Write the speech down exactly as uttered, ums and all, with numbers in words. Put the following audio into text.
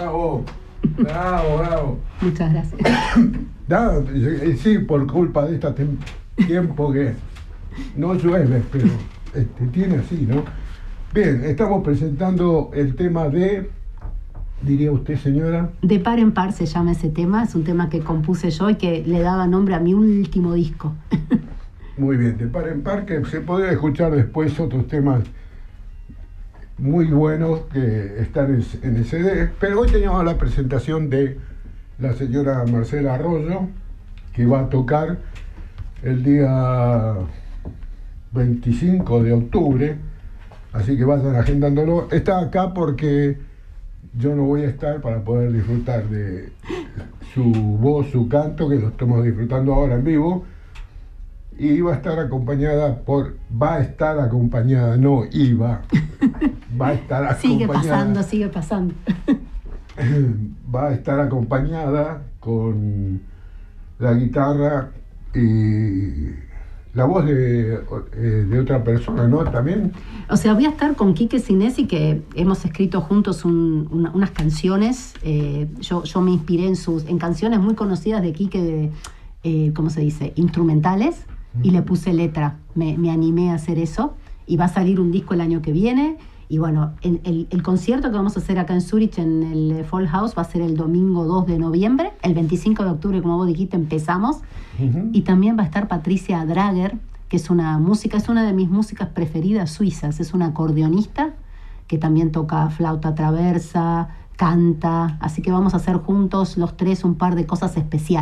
Bravo, bravo, bravo. Muchas gracias. Da, sí, por culpa de este tiempo que no llueve, pero este, tiene así, ¿no? Bien, estamos presentando el tema de, diría usted, señora. De par en par se llama ese tema, es un tema que compuse yo y que le daba nombre a mi último disco. Muy bien, de par en par, que se podría escuchar después otros temas muy buenos que están en el C D, pero hoy teníamos la presentación de la señora Marcela Arroyo, que va a tocar el día veinticinco de octubre, así que vayan agendándolo. Está acá porque yo no voy a estar para poder disfrutar de su voz, su canto, que lo estamos disfrutando ahora en vivo, y va a estar acompañada por, va a estar acompañada, no iba, va a estar acompañada. Sigue pasando, sigue pasando. Va a estar acompañada con la guitarra y la voz de, de otra persona, ¿no? También. O sea, voy a estar con Quique Sinesi, que hemos escrito juntos un, una, unas canciones. Eh, yo, yo me inspiré en sus en canciones muy conocidas de Quique, de, eh, ¿cómo se dice? Instrumentales, y le puse letra. Me, me animé a hacer eso, y va a salir un disco el año que viene. Y bueno, el, el, el concierto que vamos a hacer acá en Zurich, en el Folk House, va a ser el domingo dos de noviembre. El veinticinco de octubre, como vos dijiste, empezamos. Uh-huh. Y también va a estar Patricia Drager, que es una música, es una de mis músicas preferidas suizas. Es una acordeonista que también toca flauta traversa, canta. Así que vamos a hacer juntos los tres un par de cosas especiales.